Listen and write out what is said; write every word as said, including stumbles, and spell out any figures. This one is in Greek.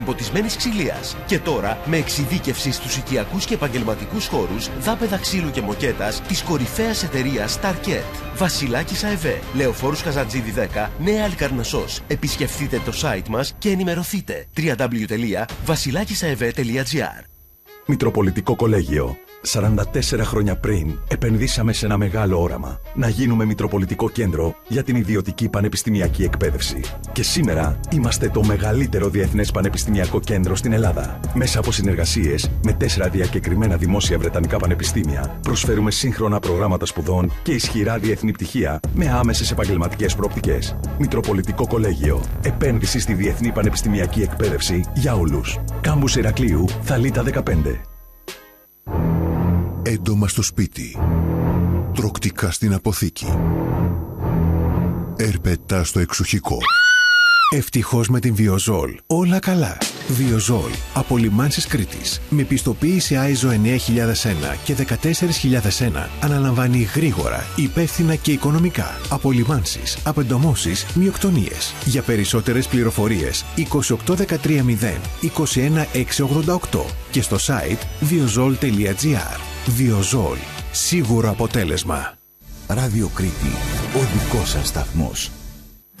Εμποτισμένης ξυλίας. Και τώρα με εξειδίκευση στους οικιακούς και επαγγελματικούς χώρους, δάπεδα ξύλου και μοκέτας της κορυφαίας εταιρείας Starket. Βασιλάκης ΑΕΒ, Λεωφόρους Καζαντζίδη δέκα, Νέα Αλικαρνασσός. Επισκεφτείτε το site μας και ενημερωθείτε. double-u double-u double-u τελεία βασιλάκισαεβ τελεία gr. Μητροπολιτικό Κολέγιο. σαράντα τέσσερα χρόνια πριν επενδύσαμε σε ένα μεγάλο όραμα. Να γίνουμε Μητροπολιτικό Κέντρο για την ιδιωτική πανεπιστημιακή εκπαίδευση. Και σήμερα είμαστε το μεγαλύτερο διεθνές πανεπιστημιακό κέντρο στην Ελλάδα. Μέσα από συνεργασίες με τέσσερα διακεκριμένα δημόσια βρετανικά πανεπιστήμια, προσφέρουμε σύγχρονα προγράμματα σπουδών και ισχυρά διεθνή πτυχία με άμεσες επαγγελματικές προοπτικές. Μητροπολιτικό Κολέγιο. Επένδυση στη διεθνή πανεπιστημιακή εκπαίδευση για όλους. Κάμπους Ηρακλείου, Θαλίτα δεκαπέντε. Έντομα στο σπίτι. Τροκτικά στην αποθήκη. Ερπετά στο εξοχικό. Ευτυχώς με την Βιοζόλ όλα καλά. Βιοζόλ από Λιμάνσης Κρήτης με πιστοποίηση άιζο εννιά χιλιάδες ένα και δεκατέσσερα χιλιάδες ένα αναλαμβάνει γρήγορα, υπεύθυνα και οικονομικά απολυμάνσεις, απεντομώσεις, μειοκτονίες. Για περισσότερες πληροφορίες είκοσι οκτώ δεκατρία μηδέν είκοσι ένα έξι ογδόντα οκτώ και στο site βιοζόλ τελεία gr. Βιοζόλ. Σίγουρο αποτέλεσμα. Ράδιο Κρήτη. Ο δικός σας σταθμός.